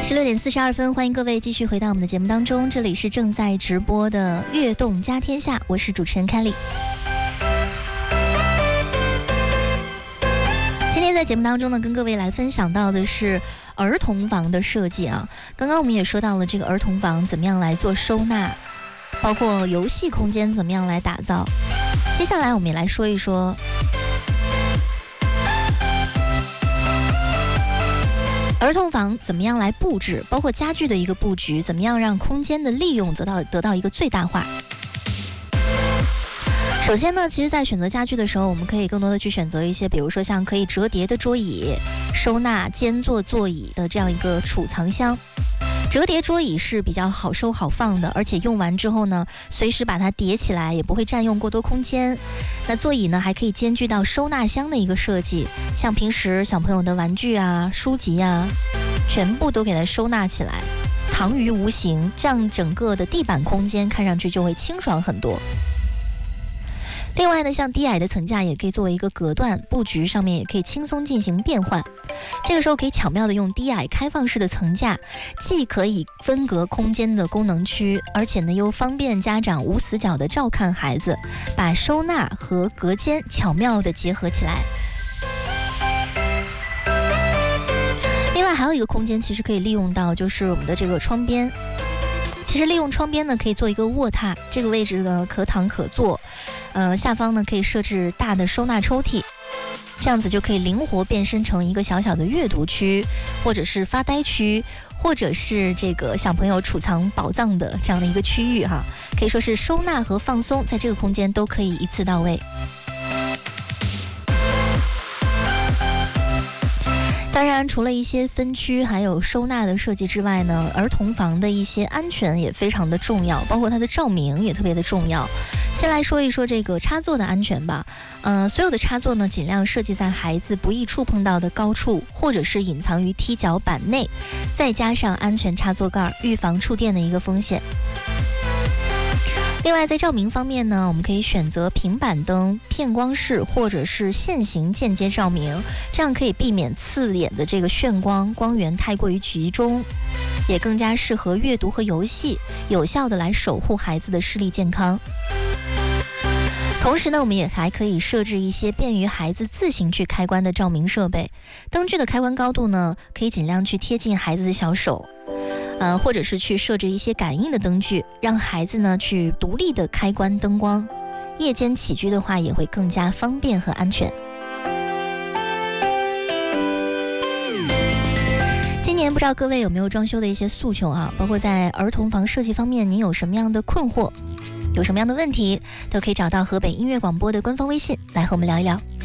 16:42，欢迎各位继续回到我们的节目当中，这里是正在直播的悦动家天下，我是主持人 Kelly。今天在节目当中呢，跟各位来分享到的是儿童房的设计啊。刚刚我们也说到了这个儿童房怎么样来做收纳，包括游戏空间怎么样来打造。接下来我们也来说一说儿童房怎么样来布置，包括家具的一个布局，怎么样让空间的利用得到一个最大化。首先呢，其实在选择家具的时候，我们可以更多的去选择一些，比如说像可以折叠的桌椅、收纳兼坐座椅的这样一个储藏箱。折叠桌椅是比较好收好放的，而且用完之后呢，随时把它叠起来，也不会占用过多空间。那座椅呢，还可以兼具到收纳箱的一个设计，像平时小朋友的玩具啊、书籍啊，全部都给它收纳起来，藏于无形，这样整个的地板空间看上去就会清爽很多。另外呢，像低矮的层架也可以作为一个隔断，布局上面也可以轻松进行变换。这个时候可以巧妙的用低矮开放式的层架，既可以分隔空间的功能区，而且呢又方便家长无死角的照看孩子，把收纳和隔间巧妙的结合起来。另外还有一个空间其实可以利用到，就是我们的这个窗边。其实利用窗边呢，可以做一个卧榻，这个位置呢可躺可坐，下方呢可以设置大的收纳抽屉，这样子就可以灵活变身成一个小小的阅读区，或者是发呆区，或者是这个小朋友储藏宝藏的这样的一个区域哈，可以说是收纳和放松在这个空间都可以一次到位。当然，除了一些分区还有收纳的设计之外呢，儿童房的一些安全也非常的重要，包括它的照明也特别的重要。先来说一说这个插座的安全吧。所有的插座呢，尽量设计在孩子不易触碰到的高处，或者是隐藏于踢脚板内，再加上安全插座盖，预防触电的一个风险。另外在照明方面呢，我们可以选择平板灯、片光式或者是线型间接照明，这样可以避免刺眼的这个眩光，光源太过于集中，也更加适合阅读和游戏，有效的来守护孩子的视力健康。同时呢，我们也还可以设置一些便于孩子自行去开关的照明设备，灯具的开关高度呢，可以尽量去贴近孩子的小手。或者是去设置一些感应的灯具，让孩子呢去独立的开关灯光，夜间起居的话也会更加方便和安全。今年不知道各位有没有装修的一些诉求啊，包括在儿童房设计方面，您有什么样的困惑，有什么样的问题，都可以找到河北音乐广播的官方微信来和我们聊一聊。